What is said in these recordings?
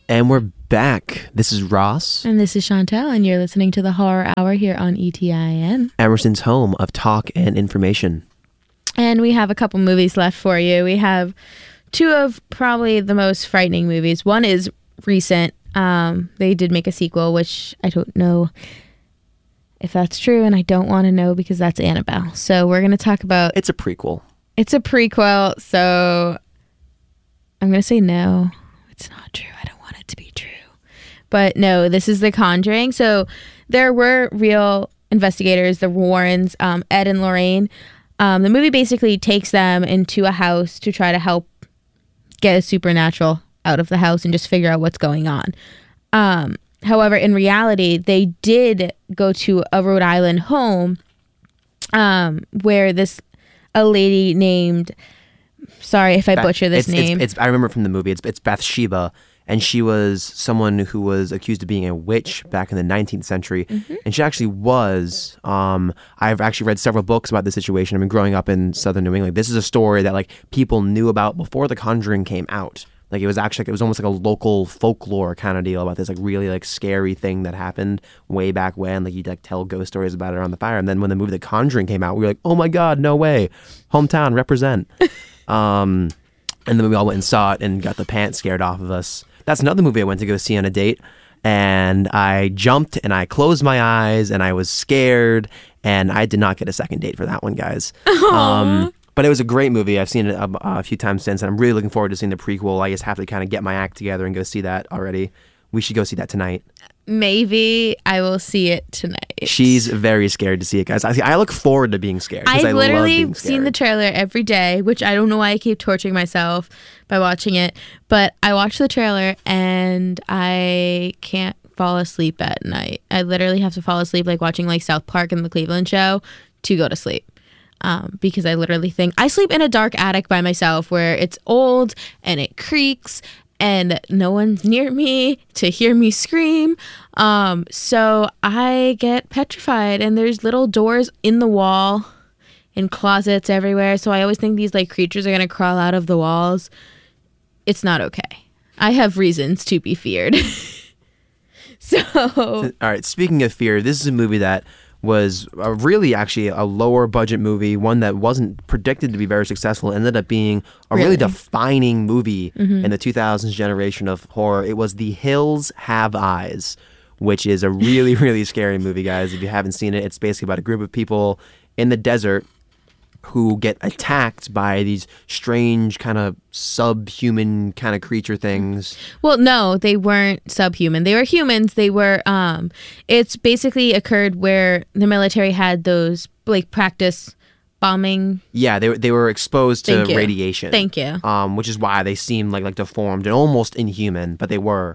And we're back. This is Ross. And this is Chantel, and you're listening to the Horror Hour here on ETIN. Emerson's home of talk and information. And we have a couple movies left for you. We have two of probably the most frightening movies. One is recent. They did make a sequel, which I don't know if that's true, and I don't want to know because that's Annabelle. So we're going to talk about... It's a prequel. It's a prequel, so I'm going to say no. It's not true. I don't want it to be true. But no, this is The Conjuring. So there were real investigators, the Warrens, Ed and Lorraine. The movie basically takes them into a house to try to help get a supernatural out of the house and just figure out what's going on. However, in reality, they did go to a Rhode Island home where a lady named... Sorry if I butcher this name. I remember from the movie. It's Bathsheba, and she was someone who was accused of being a witch back in the 19th century, and she actually was. I've actually read several books about this situation. I've been growing up in southern New England. This is a story that like people knew about before The Conjuring came out. Like it was almost like a local folklore kind of deal about this like really like scary thing that happened way back when. Like you'd like tell ghost stories about it around the fire, and then when the movie The Conjuring came out, we were like, oh my god, no way, hometown represent. And then we all went and saw it and got the pants scared off of us. That's another movie I went to go see on a date, and I jumped and I closed my eyes and I was scared, and I did not get a second date for that one, guys. But it was a great movie. I've seen it a few times since, and I'm really looking forward to seeing the prequel. I just have to kind of get my act together and go see that already. We should go see that tonight. Maybe I will see it tonight. She's very scared to see it, guys. I look forward to being scared. I've literally seen seen the trailer every day, which I don't know why I keep torturing myself by watching it. But I watch the trailer and I can't fall asleep at night. I literally have to fall asleep like watching like South Park and the Cleveland Show to go to sleep. Because I literally think I sleep in a dark attic by myself where it's old and it creaks and no one's near me to hear me scream. So I get petrified, and there's little doors in the wall and closets everywhere. So I always think these like creatures are going to crawl out of the walls. It's not okay. I have reasons to be feared. All right. Speaking of fear, this is a movie that was really actually a lower budget movie, one that wasn't predicted to be very successful, ended up being a really defining movie in the 2000s generation of horror. It was The Hills Have Eyes, which is a really, really scary movie, guys. If you haven't seen it, it's basically about a group of people in the desert who get attacked by these strange kind of subhuman kind of creature things. Well, no, they weren't subhuman. They were humans. They were, it's basically occurred where the military had those like practice bombing. Yeah, they were exposed to radiation. Thank you. Which is why they seemed like deformed and almost inhuman, but they were.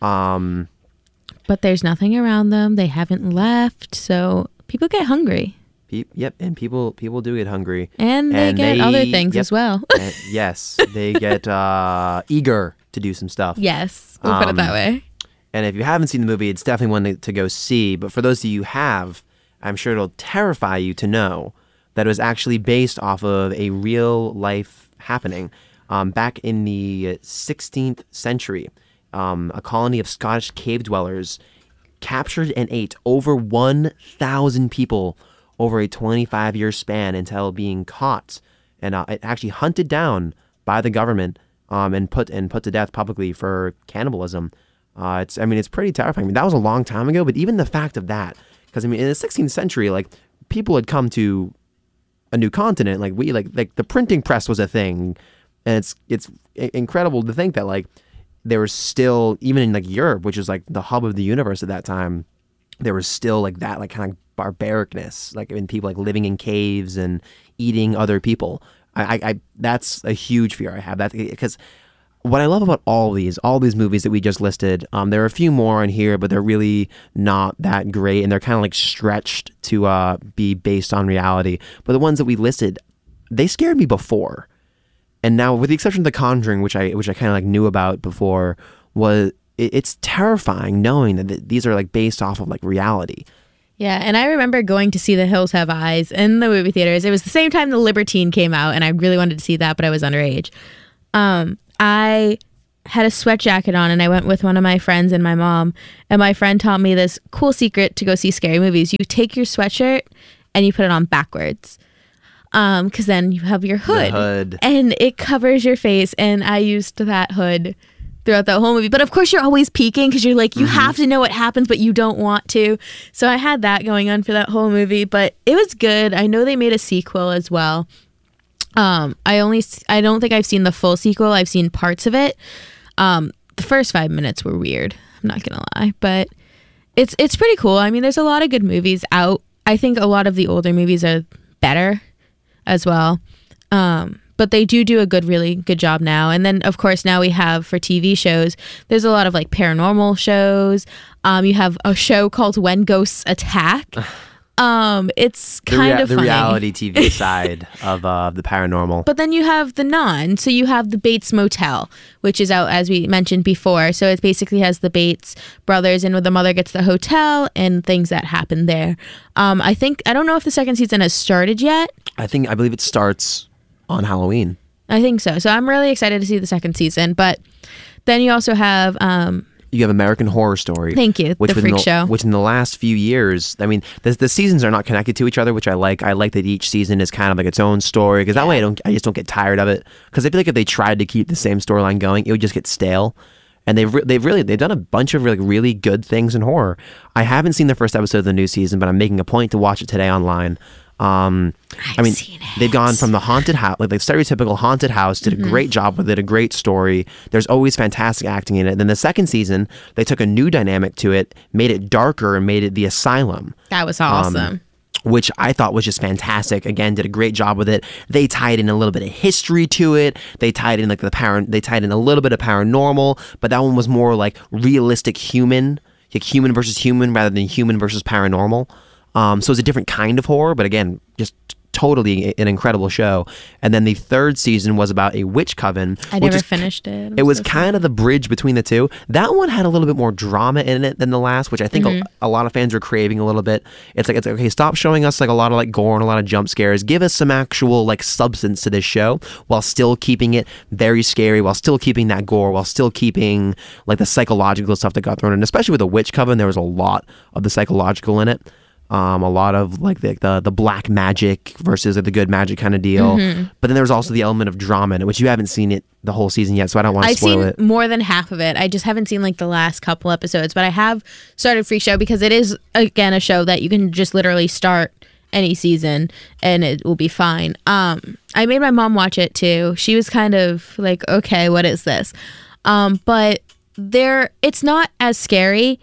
But there's nothing around them. They haven't left. So people get hungry. Yep, and people do get hungry. And they get other things as well. Yes, they get eager to do some stuff. Yes, we'll put it that way. And if you haven't seen the movie, it's definitely one to go see. But for those of you who have, I'm sure it'll terrify you to know that it was actually based off of a real life happening. Back in the 16th century, a colony of Scottish cave dwellers captured and ate over 1,000 people over a 25-year span until being caught and actually hunted down by the government and put to death publicly for cannibalism. It's pretty terrifying. I mean, that was a long time ago, but even the fact of that, because in the 16th century, like people had come to a new continent, like the printing press was a thing, and it's incredible to think that like there was still, even in like Europe, which was like the hub of the universe at that time, there was still like that like kind of barbaricness, like in people like living in caves and eating other people. I that's a huge fear I have. That because what I love about all these movies that we just listed, there are a few more on here, but they're really not that great, and they're kind of like stretched to be based on reality. But the ones that we listed, they scared me before, and now with the exception of The Conjuring, which I kind of like knew about before, it's terrifying knowing that these are like based off of like reality. Yeah, and I remember going to see The Hills Have Eyes in the movie theaters. It was the same time The Libertine came out, and I really wanted to see that, but I was underage. I had a sweat jacket on, and I went with one of my friends and my mom. And my friend taught me this cool secret to go see scary movies. You take your sweatshirt and you put it on backwards. Because then you have your hood, and it covers your face. And I used that hood throughout the whole movie. But of course, you're always peeking because you're like, you have to know what happens, but you don't want to. So I had that going on for that whole movie. But it was good. I know they made a sequel as well. I don't think I've seen the full sequel. I've seen parts of it. The first 5 minutes were weird. I'm not gonna lie, but it's pretty cool. I mean, there's a lot of good movies out. I think a lot of the older movies are better as well. But they do a really good job now. And then, of course, now we have for TV shows, there's a lot of like paranormal shows. You have a show called When Ghosts Attack. It's kind of the funny. reality TV side of the paranormal. But then you have the non. So you have the Bates Motel, which is out, as we mentioned before. So it basically has the Bates brothers and where the mother gets the hotel and things that happen there. I don't know if the second season has started yet. I believe it starts on Halloween. I think so. So I'm really excited to see the second season. But then you also have you have American Horror Story. Thank you. The freak show. Which in the last few years, I mean, the seasons are not connected to each other, which I like. I like that each season is kind of like its own story, because that way I just don't get tired of it. Because I feel like if they tried to keep the same storyline going, it would just get stale. And they've done a bunch of really good things in horror. I haven't seen the first episode of the new season, but I'm making a point to watch it today online. They've gone from the haunted house, like the stereotypical haunted house, did a great job with it, a great story. There's always fantastic acting in it. Then the second season, they took a new dynamic to it, made it darker, and made it the asylum. That was awesome. Which I thought was just fantastic. Again, did a great job with it. They tied in a little bit of history to it. They tied in they tied in a little bit of paranormal, but that one was more like realistic human, like human versus human rather than human versus paranormal. So it's a different kind of horror, but again, just totally an incredible show. And then the third season was about a witch coven. I never finished it. It was kind of the bridge between the two. That one had a little bit more drama in it than the last, which I think a lot of fans are craving a little bit. It's like, okay, stop showing us like a lot of like gore and a lot of jump scares. Give us some actual like substance to this show while still keeping it very scary, while still keeping that gore, while still keeping like the psychological stuff that got thrown in. Especially with the witch coven, there was a lot of the psychological in it. A lot of like the black magic versus the good magic kind of deal. But then there's also the element of drama in it, which you haven't seen it the whole season yet, so I don't want to spoil it. I've seen more than half of it. I just haven't seen like the last couple episodes, but I have started Freak Show because it is, again, a show that you can just literally start any season and it will be fine. I made my mom watch it too. She was kind of like, okay, what is this? But it's not as scary.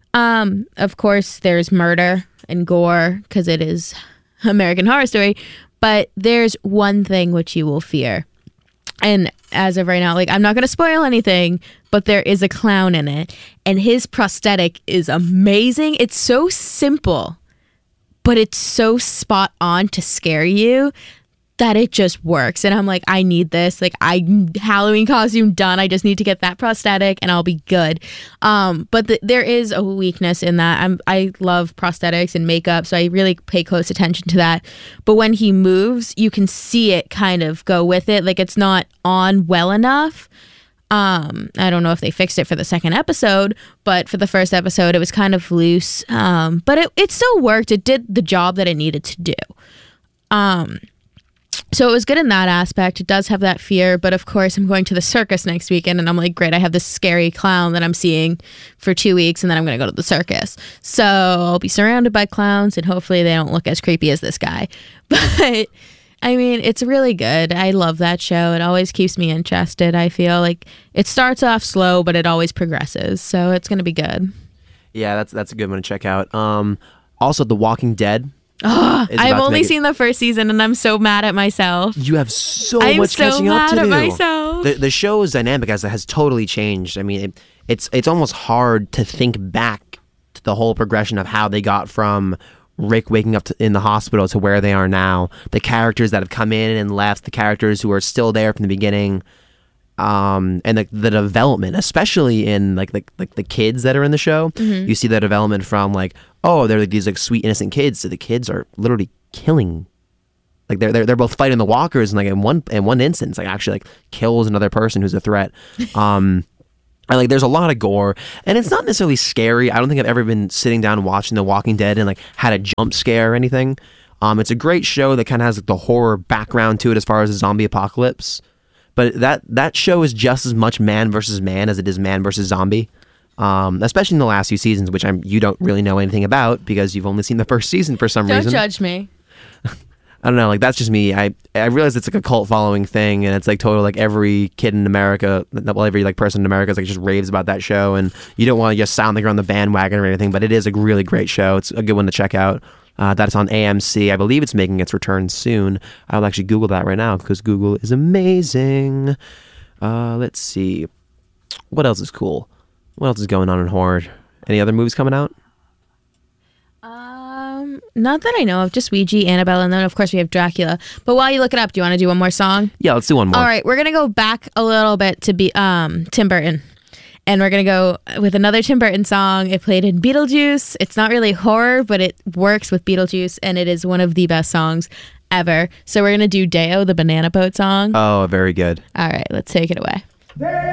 Of course, there's murder and gore because it is American Horror Story, but there's one thing which you will fear. And as of right now, like, I'm not going to spoil anything, but there is a clown in it, and his prosthetic is amazing. It's so simple, but it's so spot on to scare you that it just works. And I'm like, I need this. Like, Halloween costume done. I just need to get that prosthetic and I'll be good. But there is a weakness in that. I love prosthetics and makeup, so I really pay close attention to that. But when he moves, you can see it kind of go with it. Like, it's not on well enough. I don't know if they fixed it for the second episode, but for the first episode, it was kind of loose. But it still worked. It did the job that it needed to do. So it was good in that aspect. It does have that fear, but of course I'm going to the circus next weekend, and I'm like, great, I have this scary clown that I'm seeing for 2 weeks, and then I'm going to go to the circus. So I'll be surrounded by clowns, and hopefully they don't look as creepy as this guy. But I mean, it's really good. I love that show. It always keeps me interested. I feel like it starts off slow, but it always progresses. So it's going to be good. Yeah, that's a good one to check out. Also, The Walking Dead. I've only seen the first season, and I'm so mad at myself. You have so much catching up to do. I'm so mad at myself. The show's dynamic has totally changed. I mean, it's almost hard to think back to the whole progression of how they got from Rick waking up in the hospital to where they are now. The characters that have come in and left, the characters who are still there from the beginning, and the development, especially in like the kids that are in the show. You see the development from like, oh, they're like these like sweet innocent kids, so the kids are literally killing. Like they're both fighting the walkers, and like in one instance, like actually like kills another person who's a threat. And like, there's a lot of gore, and it's not necessarily scary. I don't think I've ever been sitting down watching The Walking Dead and like had a jump scare or anything. It's a great show that kind of has like, the horror background to it as far as the zombie apocalypse. But that show is just as much man versus man as it is man versus zombie. Especially in the last few seasons, which you don't really know anything about because you've only seen the first season for some reason. Don't judge me. I don't know, like that's just me. I realize it's like a cult following thing, and it's like total like every kid in America, well, every like person in America is like just raves about that show, and you don't want to just sound like you're on the bandwagon or anything, but it is a really great show. It's a good one to check out. That's on AMC. I believe it's making its return soon. I'll actually Google that right now because Google is amazing. Let's see, what else is cool? What else is going on in horror? Any other movies coming out? Not that I know of, just Ouija, Annabelle, and then of course we have Dracula. But while you look it up, do you want to do one more song? Yeah, let's do one more. All right, we're gonna go back a little bit to Tim Burton, and we're gonna go with another Tim Burton song. It played in Beetlejuice. It's not really horror, but it works with Beetlejuice, and it is one of the best songs ever. So we're gonna do Deo, the Banana Boat song. Oh, very good. All right, let's take it away.